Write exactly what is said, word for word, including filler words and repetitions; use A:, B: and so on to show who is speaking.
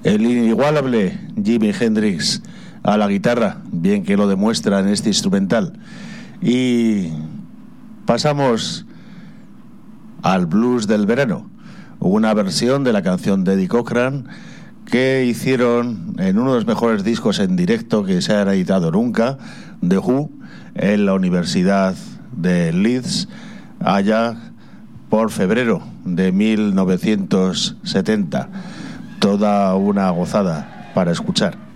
A: El inigualable Jimi Hendrix a la guitarra, bien que lo demuestra en este instrumental. Y pasamos al blues del verano, una versión de la canción de Eddie Cochran que hicieron en uno de los mejores discos en directo que se han editado nunca, The Who, en la Universidad de Leeds, allá por febrero de mil novecientos setenta. Toda una gozada para escuchar.